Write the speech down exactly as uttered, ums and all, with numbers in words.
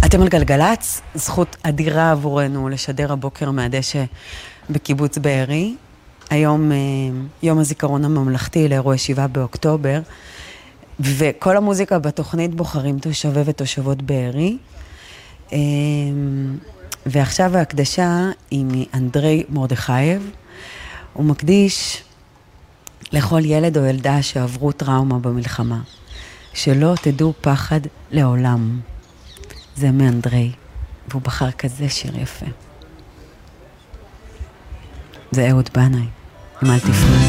אתם על גלגלץ, זכות אדירה עבורנו לשדר הבוקר מהדשא בקיבוץ בארי. היום יום הזיכרון הממלכתי לאירועי שבעה באוקטובר, וכל המוזיקה בתוכנית בוחרים תושבי ותושבות בארי. ועכשיו ההקדשה היא מאנדרי מרדכייב. הוא מקדיש לכל ילד או ילדה שעברו טראומה במלחמה. שלא תדעו פחד לעולם. זה מאנדרי, והוא בחר כזה שיר יפה. זה אהוד בנאי, עם אל תפרע.